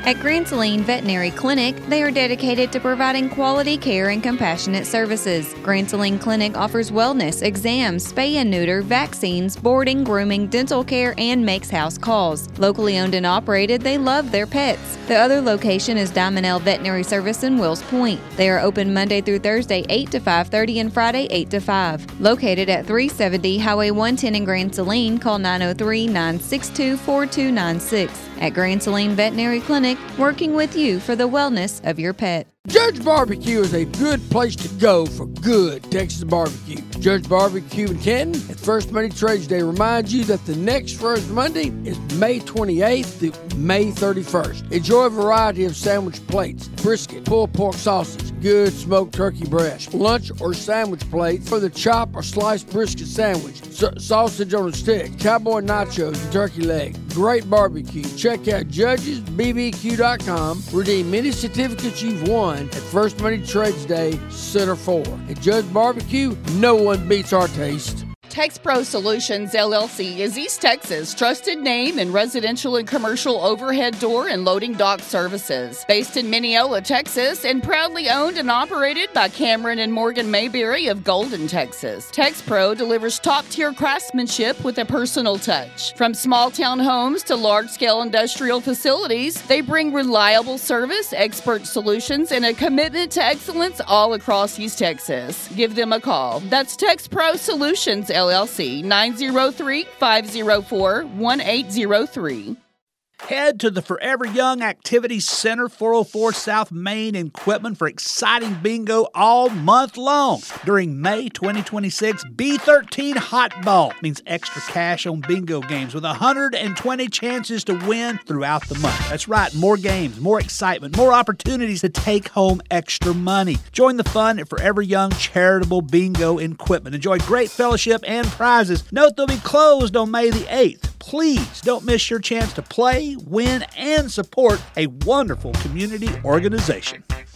At Grand Saline Veterinary Clinic, they are dedicated to providing quality care and compassionate services. Grand Saline Clinic offers wellness, exams, spay and neuter, vaccines, boarding, grooming, dental care, and makes house calls. Locally owned and operated, they love their pets. The other location is Diamond L Veterinary Service in Wills Point. They are open Monday through Thursday 8 to 5:30 and Friday 8 to 5. Located at 370 Highway 110 in Grand Saline, call 903-962-4296. At Grand Saline Veterinary Clinic, working with you for the wellness of your pet. Judge Barbecue is a good place to go for good Texas barbecue. Judge Barbecue in Canton at First Monday Trades Day reminds you that the next First Monday is May 28th through May 31st. Enjoy a variety of sandwich plates, brisket, pulled pork sausage, good smoked turkey breast, lunch or sandwich plates for the chop or sliced brisket sandwich, sausage on a stick, cowboy nachos, and turkey leg. Great barbecue. Check out judgesbbq.com. Redeem many certificates you've won at First Monday Trades Day, Center 4. At Judge Barbecue, no one beats our taste. TexPro Solutions, LLC is East Texas' trusted name in residential and commercial overhead door and loading dock services. Based in Mineola, Texas, and proudly owned and operated by Cameron and Morgan Mayberry of Golden, Texas. TexPro delivers top-tier craftsmanship with a personal touch. From small-town homes to large-scale industrial facilities, they bring reliable service, expert solutions, and a commitment to excellence all across East Texas. Give them a call. That's TexPro Solutions, LLC, 903-504-1803. Head to the Forever Young Activities Center, 404 South Main in Quitman for exciting bingo all month long. During May 2026, B13 Hot Ball means extra cash on bingo games with 120 chances to win throughout the month. That's right, more games, more excitement, more opportunities to take home extra money. Join the fun at Forever Young Charitable Bingo in Quitman. Enjoy great fellowship and prizes. Note they'll be closed on May the 8th. Please don't miss your chance to play, win, and support a wonderful community organization.